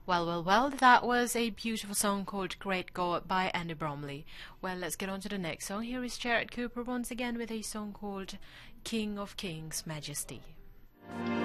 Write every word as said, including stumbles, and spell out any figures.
Well, well, well, that was a beautiful song called Great God by Andy Bromley. Well, let's get on to the next song. Here is Jared Cooper once again with a song called King of Kings Majesty.